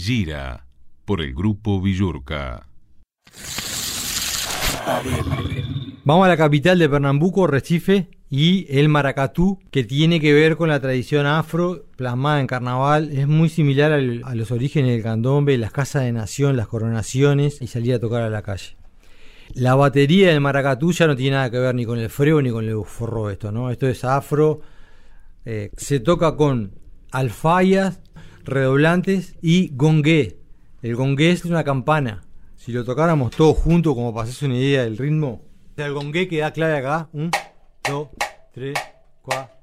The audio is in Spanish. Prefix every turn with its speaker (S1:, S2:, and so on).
S1: Gira, por el Grupo Villurca.
S2: Vamos a la capital de Pernambuco, Recife, y el maracatú, que tiene que ver con la tradición afro plasmada en carnaval. Es muy similar a los orígenes del candombe, las casas de nación, las coronaciones y salir a tocar a la calle. La batería del maracatú ya no tiene nada que ver ni con el freo ni con el forró, ¿no? Esto es afro. Se toca con alfayas, redoblantes y gongué. El gongué es una campana. Si lo tocáramos todos juntos, como para hacerse una idea del ritmo, el gongué queda clave acá. 1, 2, 3, 4.